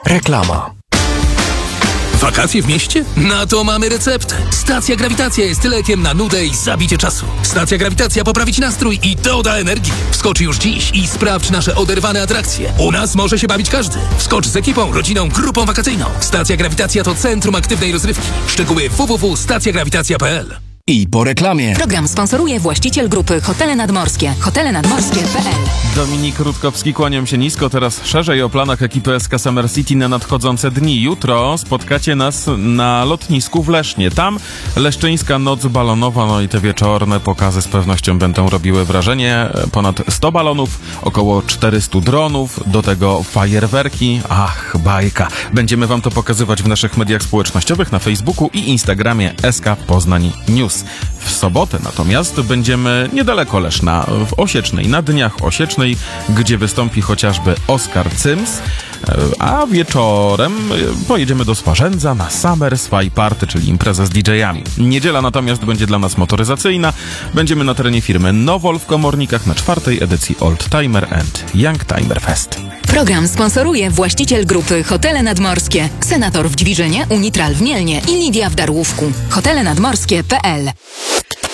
Reklama. Wakacje w mieście? Na to mamy receptę. Stacja Grawitacja jest lekiem na nudę i zabicie czasu. Stacja Grawitacja poprawi Ci nastrój i doda energii. Wskocz już dziś i sprawdź nasze oderwane atrakcje. U nas może się bawić każdy. Wskocz z ekipą, rodziną, grupą wakacyjną. Stacja Grawitacja to centrum aktywnej rozrywki. Szczegóły www.stacjagrawitacja.pl. I po reklamie. Program sponsoruje właściciel grupy Hotele Nadmorskie. hotelenadmorskie.pl. Dominik Rutkowski, kłaniam się nisko. Teraz szerzej o planach ekipy SK Summer City na nadchodzące dni. Jutro spotkacie nas na lotnisku w Lesznie. Tam leszczyńska noc balonowa, no i te wieczorne pokazy z pewnością będą robiły wrażenie. Ponad 100 balonów, około 400 dronów, do tego fajerwerki. Ach, bajka. Będziemy wam to pokazywać w naszych mediach społecznościowych, na Facebooku i Instagramie SK Poznań News. W sobotę natomiast będziemy niedaleko Leszna, w Osiecznej, na Dniach Osiecznej, gdzie wystąpi chociażby Oskar Cyms, a wieczorem pojedziemy do Swarzędza na Summer Sway Party, czyli imprezę z DJ-ami. Niedziela natomiast będzie dla nas motoryzacyjna. Będziemy na terenie firmy Nowol w Komornikach na 4. edycji Old Timer and Young Timer Fest. Program sponsoruje właściciel grupy Hotele Nadmorskie. Senator w Dźwiżynie, Unitral w Mielnie i Lidia w Darłówku. hotelenadmorskie.pl.